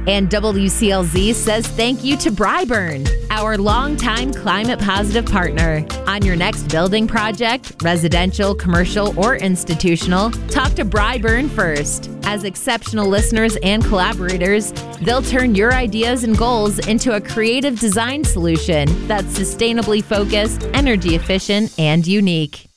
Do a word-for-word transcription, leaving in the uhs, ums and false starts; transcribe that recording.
And W C L Z says thank you to Bryburn, our longtime climate-positive partner. On your next building project, residential, commercial, or institutional, talk to Bryburn first. As exceptional listeners and collaborators, they'll turn your ideas and goals into a creative design solution that's sustainably focused, energy efficient, and unique.